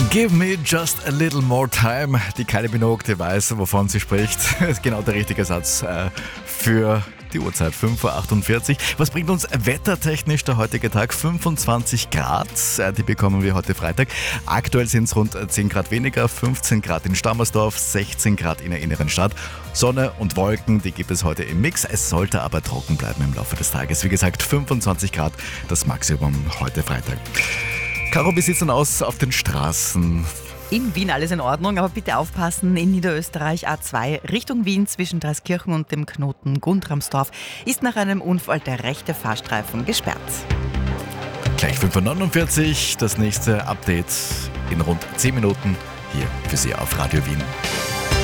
Give me just a little more time. Die Kylie Minogue, die weiß, wovon sie spricht. Das ist genau der richtige Satz für die Uhrzeit 5.48 Uhr. Was bringt uns wettertechnisch der heutige Tag? 25 Grad, die bekommen wir heute Freitag. Aktuell sind es rund 10 Grad weniger, 15 Grad in Stammersdorf, 16 Grad in der inneren Stadt. Sonne und Wolken, die gibt es heute im Mix. Es sollte aber trocken bleiben im Laufe des Tages. Wie gesagt, 25 Grad, das Maximum heute Freitag. Caro, wie sieht es denn aus auf den Straßen? In Wien alles in Ordnung, aber bitte aufpassen, in Niederösterreich A2 Richtung Wien zwischen Dreiskirchen und dem Knoten Guntramsdorf ist nach einem Unfall der rechte Fahrstreifen gesperrt. Gleich 5.49 Uhr, das nächste Update in rund 10 Minuten hier für Sie auf Radio Wien.